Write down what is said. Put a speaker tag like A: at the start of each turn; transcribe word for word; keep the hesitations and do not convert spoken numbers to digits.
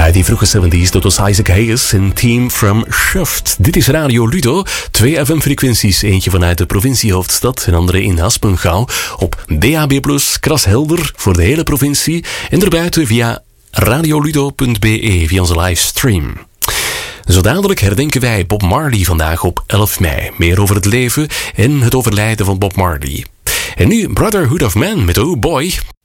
A: Uit die vroege zeventig's, dat was Isaac Hayes en Team from Shuft. Dit is Radio Ludo. Twee F M-frequenties. Eentje vanuit de provinciehoofdstad en andere in Haspengouw. Op D A B plus, krashelder voor de hele provincie. En erbuiten via radioludo punt b e, via onze livestream. Zo dadelijk herdenken wij Bob Marley vandaag op elf mei. Meer over het leven en het overlijden van Bob Marley. En nu Brotherhood of Man met Oh Boy.